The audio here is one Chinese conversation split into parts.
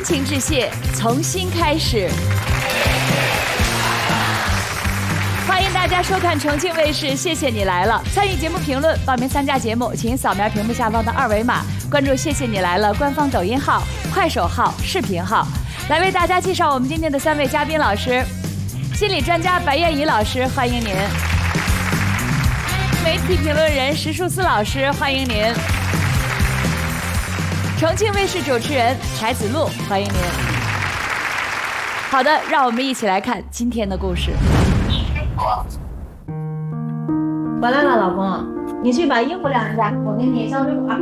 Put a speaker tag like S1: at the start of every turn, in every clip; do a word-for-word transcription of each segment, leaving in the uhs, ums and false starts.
S1: 情致谢，从新开始。欢迎大家收看重庆卫视《谢谢你来了》。参与节目评论、报名参加节目，请扫描屏幕下方的二维码，关注“谢谢你来了”官方抖音号、快手号、视频号。来为大家介绍我们今天的三位嘉宾老师：心理专家白燕怡老师，欢迎您；媒体评论人石树思老师，欢迎您；重庆卫视主持人柴子路，欢迎您。好的，让我们一起来看今天的故事。
S2: 回来了，老公，你去把衣服晾一下，我给你削水果。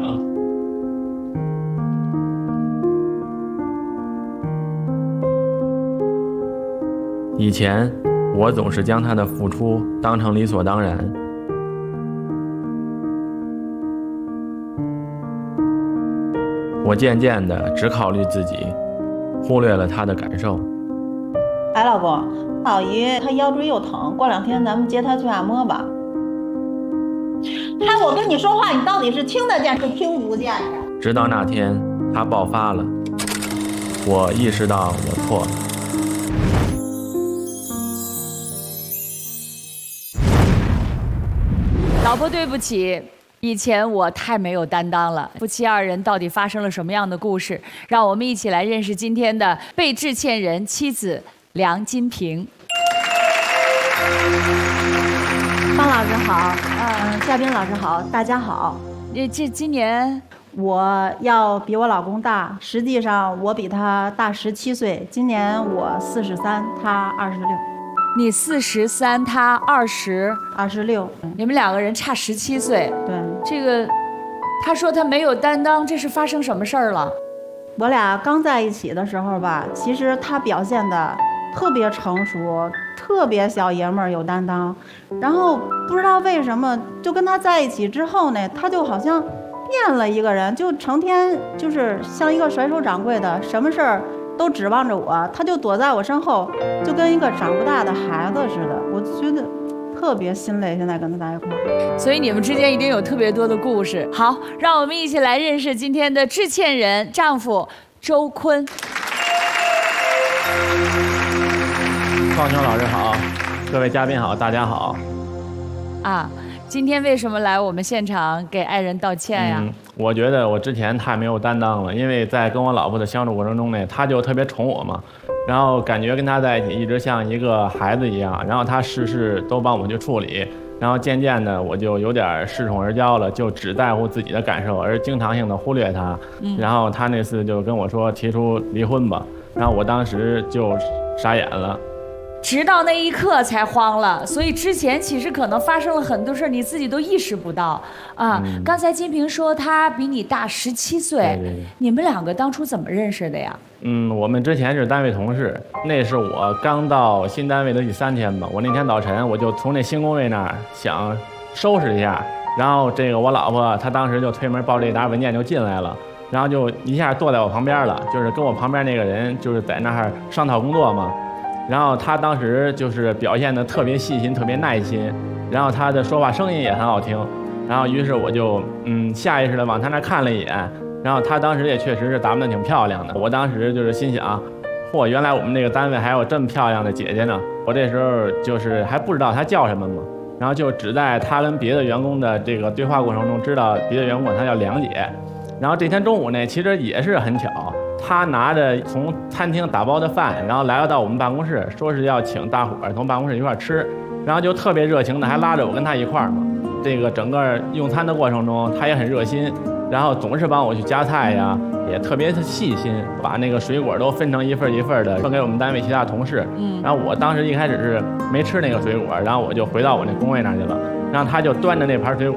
S3: 以前，我总是将他的付出当成理所当然。我渐渐地只考虑自己，忽略了他的感受。
S2: 哎，老公，老姨她腰椎又疼，过两天咱们接她去按摩吧。哎，我跟你说话，你到底是听得见是听不见呀？
S3: 直到那天，他爆发了，我意识到我错了。
S1: 老婆，对不起，以前我太没有担当了。夫妻二人到底发生了什么样的故事？让我们一起来认识今天的被致歉人妻子梁金平。
S2: 方老师好，嗯，嘉宾老师好，大家好。
S1: 这这今年
S2: 我要比我老公大，实际上我比他大十七岁。今年我四十三，他二十六。
S1: 你四十三，他二十
S2: 二十六，
S1: 你们两个人差十七岁。
S2: 对，
S1: 这个他说他没有担当，这是发生什么事儿了？
S2: 我俩刚在一起的时候吧，其实他表现的特别成熟，特别小爷们儿，有担当。然后不知道为什么，就跟他在一起之后呢，他就好像变了一个人，就成天就是像一个甩手掌柜的，什么事儿都指望着我，他就躲在我身后，就跟一个长不大的孩子似的。我觉得特别心累，现在跟他在一块儿。
S1: 所以你们之间一定有特别多的故事。好，让我们一起来认识今天的致歉人丈夫周坤。
S3: 方琼老师好，各位嘉宾好，大家好。
S1: 啊，今天为什么来我们现场给爱人道歉呀？
S3: 嗯，我觉得我之前太没有担当了，因为在跟我老婆的相处过程中呢，她就特别宠我嘛，然后感觉跟她在一起一直像一个孩子一样，然后她事事都帮我去处理，然后渐渐的我就有点恃宠而骄了，就只在乎自己的感受，而经常性的忽略她。嗯，然后她那次就跟我说提出离婚吧，然后我当时就傻眼了。
S1: 直到那一刻才慌了，所以之前其实可能发生了很多事，你自己都意识不到啊。嗯、刚才金平说他比你大十七岁，对对对，你们两个当初怎么认识的呀？
S3: 嗯，我们之前是单位同事，那是我刚到新单位的第三天吧。我那天早晨我就从那新工位那儿想收拾一下，然后这个我老婆她当时就推门抱着一沓文件就进来了，然后就一下坐在我旁边了，就是跟我旁边那个人就是在那儿商讨工作嘛。然后他当时就是表现得特别细心，特别耐心，然后他的说话声音也很好听，然后于是我就嗯下意识的往他那看了一眼，然后他当时也确实是打扮得挺漂亮的，我当时就是心想，嚯，原来我们那个单位还有这么漂亮的姐姐呢。我这时候就是还不知道她叫什么嘛，然后就只在他跟别的员工的这个对话过程中知道别的员工管她叫梁姐。然后这天中午呢，其实也是很巧，他拿着从餐厅打包的饭，然后来到我们办公室，说是要请大伙儿从办公室一块儿吃，然后就特别热情的还拉着我跟他一块儿嘛。这个整个用餐的过程中，他也很热心，然后总是帮我去夹菜呀，也特别细心，把那个水果都分成一份一份的分给我们单位其他同事。嗯，然后我当时一开始是没吃那个水果，然后我就回到我那工位那儿去了，然后他就端着那盘水果